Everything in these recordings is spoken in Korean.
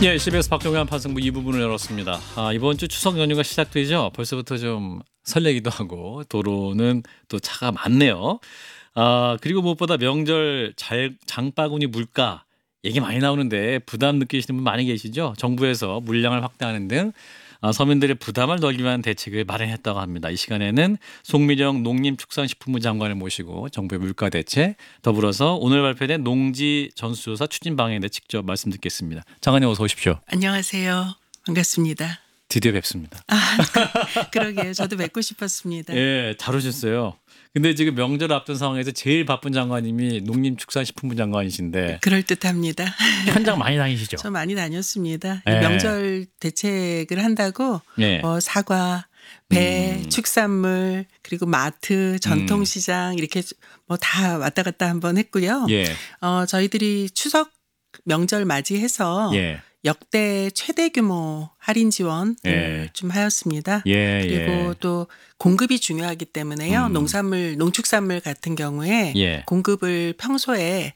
예, CBS 박종현 판승부 2부분을 열었습니다. 이번 주 추석 연휴가 시작되죠. 벌써부터 좀 설레기도 하고 도로는 또 차가 많네요. 그리고 무엇보다 명절 장바구니 물가 얘기 많이 나오는데 부담 느끼시는 분 많이 계시죠. 정부에서 물량을 확대하는 등 서민들의 부담을 덜기 위한 대책을 마련했다고 합니다. 이 시간에는 송미령 농림축산식품부 장관을 모시고 정부의 물가 대책, 더불어서 오늘 발표된 농지 전수조사 추진 방향에 대해 직접 말씀 듣겠습니다. 장관님 어서 오십시오. 안녕하세요. 반갑습니다. 드디어 뵙습니다. 그러게요. 저도 뵙고 싶었습니다. 예, 잘 오셨어요. 근데 지금 명절 앞둔 상황에서 제일 바쁜 장관님이 농림축산식품부 장관이신데 그럴듯합니다. 현장 많이 다니시죠? 저 많이 다녔습니다. 예. 명절 대책을 한다고 예. 사과, 배, 축산물, 그리고 마트, 전통시장 이렇게 뭐 다 왔다 갔다 한번 했고요. 예. 저희들이 추석 명절 맞이해서 예. 역대 최대 규모 할인 지원을 예. 좀 하였습니다. 예. 그리고 예. 또 공급이 중요하기 때문에요. 농축산물 같은 경우에 예. 공급을 평소에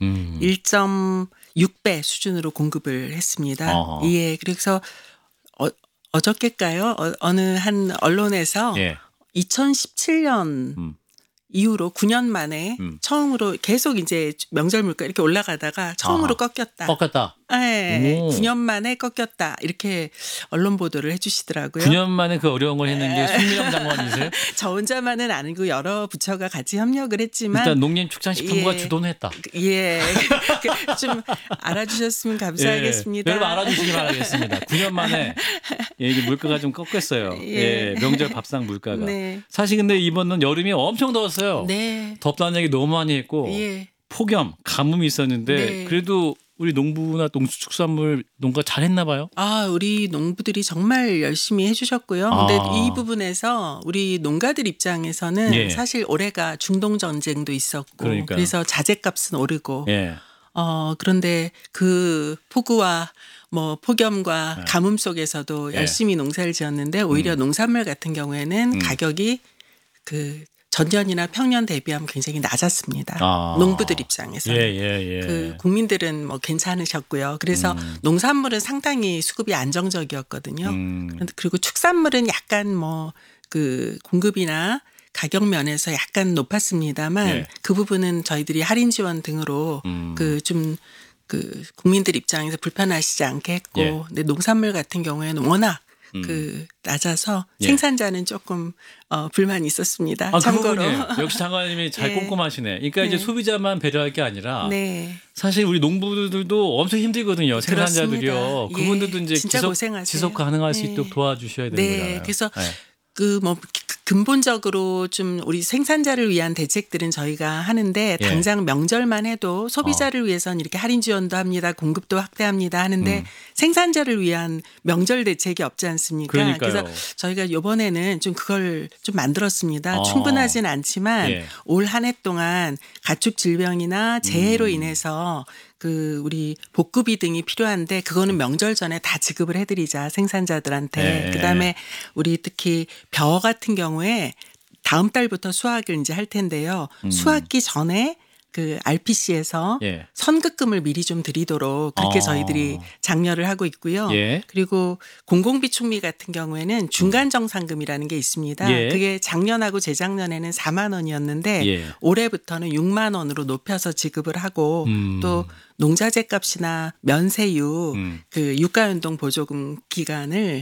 1.6배 수준으로 공급을 했습니다. 어허. 예, 그래서 어저께일까요? 어느 한 언론에서 예. 2017년 이후로 9년 만에 처음으로 계속 이제 명절 물가 이렇게 올라가다가 처음으로 꺾였다. 꺾였다. 네, 오. 9년 만에 꺾였다. 이렇게 언론 보도를 해 주시더라고요. 9년 만에 그 어려운 걸 했는 게 송미령 장관이세요? 저 혼자만은 아니고 여러 부처가 같이 협력을 했지만 일단 농림축산식품부가 예. 주도는 했다. 예, 좀 알아주셨으면 감사하겠습니다. 예, 여러분 알아주시기 바라겠습니다. 9년 만에 이게 물가가 좀 꺾였어요. 예. 명절 밥상 물가가. 네. 사실 근데 이번은 여름이 엄청 더웠어요. 네, 덥다는 얘기 너무 많이 했고 예, 폭염, 가뭄이 있었는데 네. 그래도 우리 농부나 농수축산물 농가 잘했나 봐요. 우리 농부들이 정말 열심히 해주셨고요. 근데 이 부분에서 우리 농가들 입장에서는 예. 사실 올해가 중동 전쟁도 있었고, 그러니까요. 그래서 자재값은 오르고, 예. 그런데 그 폭우와 뭐 폭염과 가뭄 속에서도 예. 열심히 농사를 지었는데 오히려 농산물 같은 경우에는 가격이 그 전년이나 평년 대비하면 굉장히 낮았습니다. 농부들 입장에서는. 예. 그 국민들은 뭐 괜찮으셨고요. 그래서 농산물은 상당히 수급이 안정적이었거든요. 그리고 축산물은 약간 뭐 그 공급이나 가격 면에서 약간 높았습니다만 예. 그 부분은 저희들이 할인 지원 등으로 그 국민들 입장에서 불편하시지 않게 했고, 예. 근데 농산물 같은 경우에는 워낙 낮아서 예. 생산자는 조금 불만이 있었습니다. 그 참고로. 부분이에요. 역시 장관님이 잘 예. 꼼꼼하시네. 그러니까 이제 네. 소비자만 배려할 게 아니라 네. 사실 우리 농부들도 엄청 힘들거든요. 생산자들이요. 그렇습니다. 예. 그분들도 이제 진짜 고생하세요. 지속 가능할 수 네. 있도록 도와주셔야 되는 네. 거잖아요. 그래서 네. 그 뭐 근본적으로 좀 우리 생산자를 위한 대책들은 저희가 하는데 예. 당장 명절만 해도 소비자를 위해서는 이렇게 할인 지원도 합니다. 공급도 확대합니다 하는데 생산자를 위한 명절 대책이 없지 않습니까? 그러니까요. 그래서 저희가 이번에는 좀 그걸 좀 만들었습니다. 충분하진 않지만 예. 올 한 해 동안 가축 질병이나 재해로 인해서 그 우리 복구비 등이 필요한데 그거는 명절 전에 다 지급을 해드리자 생산자들한테. 예. 그다음에 우리 특히 벼 같은 경우에 다음 달부터 수확을 이제 할 텐데요. 수확기 전에 그 RPC에서 예. 선급금을 미리 좀 드리도록 그렇게 저희들이 장려를 하고 있고요. 예. 그리고 공공비축미 같은 경우에는 중간정산금이라는 게 있습니다. 예. 그게 작년하고 재작년에는 4만 원이었는데 예. 올해부터는 6만 원으로 높여서 지급을 하고 또 농자재 값이나 면세유 그 유가연동 보조금 기간을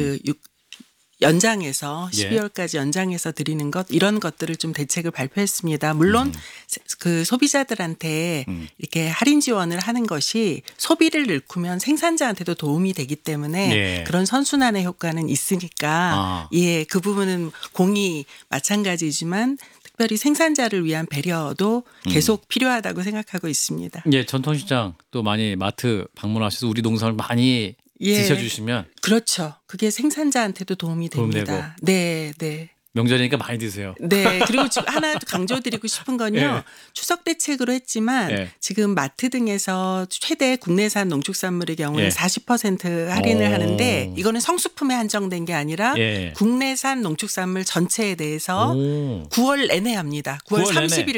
연장해서 예. 12월까지 연장해서 드리는 것 이런 것들을 좀 대책을 발표했습니다. 물론 그 소비자들한테 이렇게 할인 지원을 하는 것이 소비를 늘리면 생산자한테도 도움이 되기 때문에 예. 그런 선순환의 효과는 있으니까 예, 그 부분은 공이 마찬가지지만 특별히 생산자를 위한 배려도 계속 필요하다고 생각하고 있습니다. 예, 전통시장 또 많이 마트 방문하셔서 우리 농산물 많이 예. 드셔주시면 그렇죠. 그게 생산자한테도 도움이 됩니다. 되고. 네, 네. 명절이니까 많이 드세요. 네. 그리고 지금 하나 강조드리고 싶은 건요. 예. 추석 대책으로 했지만 예. 지금 마트 등에서 최대 국내산 농축산물의 경우에 예. 40% 할인을 오. 하는데 이거는 성수품에 한정된 게 아니라 예. 국내산 농축산물 전체에 대해서 오. 9월 내내 합니다. 9월 9월 내내. 30일